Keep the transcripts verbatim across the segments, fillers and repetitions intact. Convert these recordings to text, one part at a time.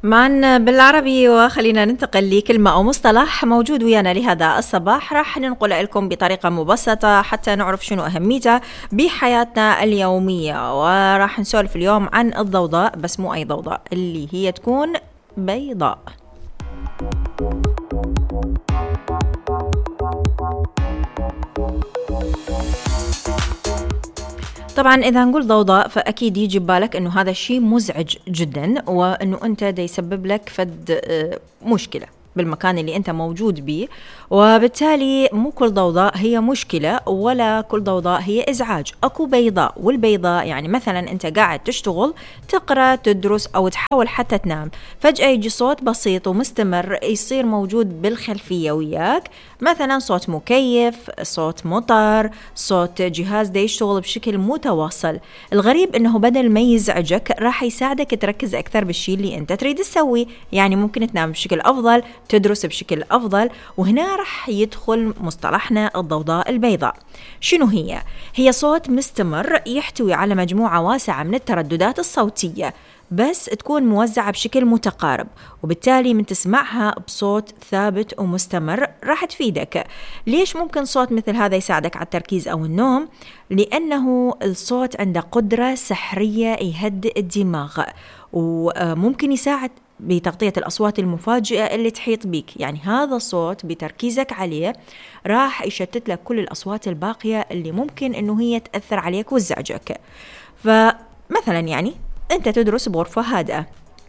معنا بالعربي، وخلينا ننتقل لكلمة أو مصطلح موجود ويانا لهذا الصباح، راح ننقل لكم بطريقة مبسطة حتى نعرف شنو أهميته بحياتنا اليومية. وراح نسولف اليوم عن الضوضاء، بس مو أي ضوضاء، اللي هي تكون بيضاء. طبعا إذا نقول ضوضاء فأكيد يجي ببالك أنه هذا الشيء مزعج جدا، وأنه أنت دا يسبب لك فد مشكلة بالمكان اللي أنت موجود به، وبالتالي مو كل ضوضاء هي مشكلة ولا كل ضوضاء هي إزعاج. أكو بيضاء، والبيضاء يعني مثلا أنت قاعد تشتغل، تقرأ، تدرس أو تحاول حتى تنام، فجأة يجي صوت بسيط ومستمر يصير موجود بالخلفية وياك، مثلا صوت مكيف، صوت مطر، صوت جهاز دا يشتغل بشكل متواصل. الغريب أنه بدل ما يزعجك راح يساعدك تركز أكثر بالشيء اللي أنت تريد تسوي، يعني ممكن تنام بشكل أفضل، تدرس بشكل أفضل. وهنا رح يدخل مصطلحنا الضوضاء البيضاء. شنو هي؟ هي صوت مستمر يحتوي على مجموعة واسعة من الترددات الصوتية، بس تكون موزعة بشكل متقارب، وبالتالي من تسمعها بصوت ثابت ومستمر راح تفيدك. ليش ممكن صوت مثل هذا يساعدك على التركيز أو النوم؟ لأنه الصوت عنده قدرة سحرية يهدئ الدماغ، وممكن يساعد بتغطية الأصوات المفاجئة اللي تحيط بك. يعني هذا الصوت بتركيزك عليه راح يشتت لك كل الأصوات الباقية اللي ممكن أنه هي تأثر عليك وتزعجك. فمثلا يعني أنت تدرس بغرفة هادئة،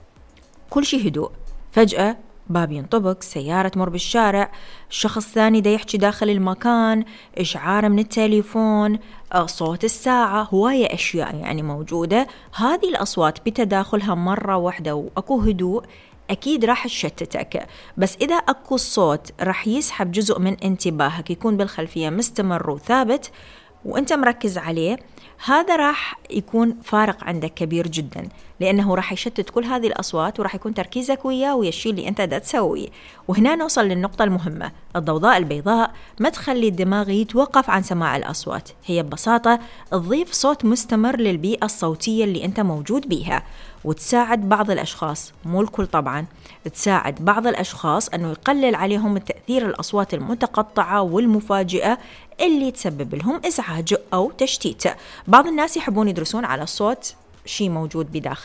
كل شيء هدوء، فجأة باب ينطبق، سيارة تمر بالشارع، شخص ثاني دا يحكي داخل المكان، إشعار من التليفون، صوت الساعة، هواية أشياء يعني موجودة. هذه الأصوات بتداخلها مرة واحدة وأكو هدوء أكيد راح تشتتك. بس إذا أكو صوت راح يسحب جزء من انتباهك، يكون بالخلفية مستمر وثابت وأنت مركز عليه، هذا راح يكون فارق عندك كبير جدا، لأنه راح يشتت كل هذه الأصوات وراح يكون تركيزك وياه ويا الشيء اللي أنت دا تسويه. وهنا نوصل للنقطة المهمة، الضوضاء البيضاء ما تخلي الدماغ يتوقف عن سماع الأصوات، هي ببساطة تضيف صوت مستمر للبيئة الصوتية اللي أنت موجود بيها، وتساعد بعض الأشخاص، مو الكل طبعا، تساعد بعض الأشخاص أنه يقلل عليهم التأثير الأصوات المتقطعة والمفاجئة اللي تسبب لهم إزعاج أو تشتيت. بعض الناس يحبون يدرسون على الصوت شيء موجود بداخل